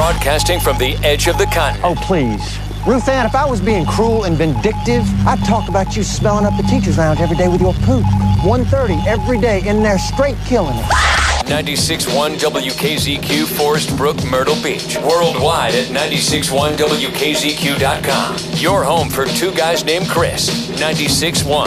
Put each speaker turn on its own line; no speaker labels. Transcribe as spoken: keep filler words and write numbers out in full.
Broadcasting from the edge of the continent.
Oh, please. Ruth Ann, if I was being cruel and vindictive, I'd talk about you smelling up the teacher's lounge every day with your poop. one thirty every day in there straight killing it.
ninety-six point one W K Z Q, Forest Brook, Myrtle Beach. Worldwide at ninety-six point one W K Z Q dot com. Your home for two guys named Chris. ninety-six point one